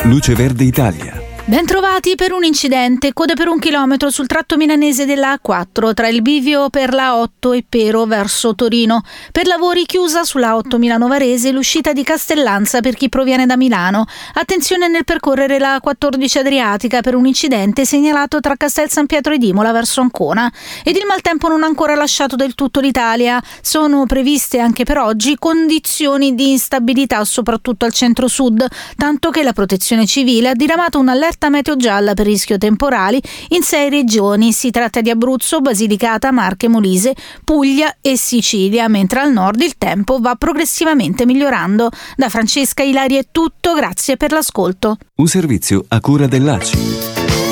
Luce Verde Italia. Bentrovati. Per un incidente, code per 1 chilometro sul tratto milanese della A4 tra il bivio per la A8 e Pero verso Torino. Per lavori chiusa sulla A8 Milano Varese l'uscita di Castellanza per chi proviene da Milano. Attenzione nel percorrere la A14 Adriatica per un incidente segnalato tra Castel San Pietro ed Imola verso Ancona. Ed il maltempo non ha ancora lasciato del tutto l'Italia. Sono previste anche per oggi condizioni di instabilità soprattutto al centro-sud, tanto che la Protezione Civile ha diramato un'allerta meteo gialla per rischio temporali in 6 regioni. Si tratta di Abruzzo, Basilicata, Marche, Molise, Puglia e Sicilia, mentre al nord il tempo va progressivamente migliorando. Da Francesca Ilari è tutto, grazie per l'ascolto. Un servizio a cura dell'ACI.